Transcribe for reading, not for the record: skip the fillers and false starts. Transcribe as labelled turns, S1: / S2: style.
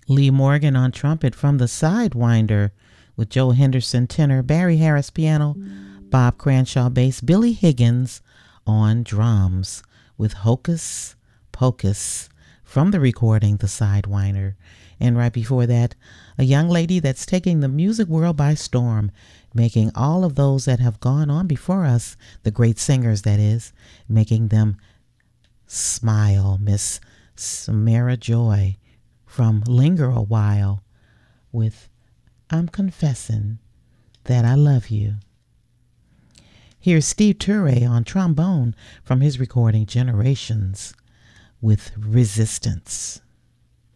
S1: Lee Morgan on trumpet from the Sidewinder, with Joe Henderson tenor, Barry Harris piano, Bob Cranshaw bass, Billy Higgins on drums, with Hocus Pocus from the recording The Sidewinder. And right before that, a young lady that's taking the music world by storm, making all of those that have gone on before us, the great singers that is, making them smile, Miss Samara Joy from Linger a While with I'm Confessing That I Love You. Here's Steve Turre on trombone from his recording Generations with Resistance.